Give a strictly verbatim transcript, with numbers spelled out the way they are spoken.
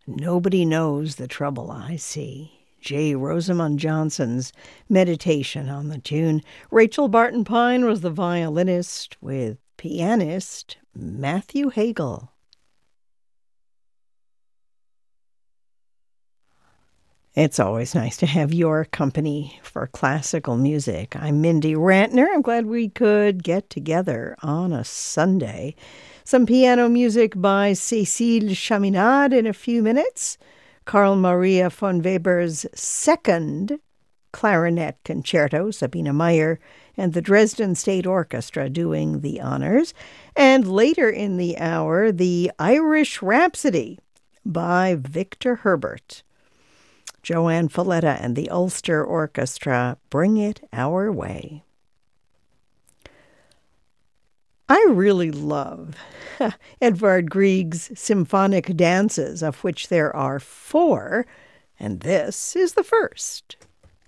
Nobody Knows the Trouble I See. J. Rosamond Johnson's meditation on the tune. Rachel Barton Pine was the violinist with pianist Matthew Hagel. It's always nice to have your company for classical music. I'm Mindy Rantner. I'm glad we could get together on a Sunday. Some piano music by Cécile Chaminade in a few minutes. Carl Maria von Weber's second clarinet concerto, Sabine Meyer, and the Dresden State Orchestra doing the honors. And later in the hour, the Irish Rhapsody by Victor Herbert. Joanne Falletta and the Ulster Orchestra bring it our way. I really love Edvard Grieg's symphonic dances, of which there are four, and this is the first.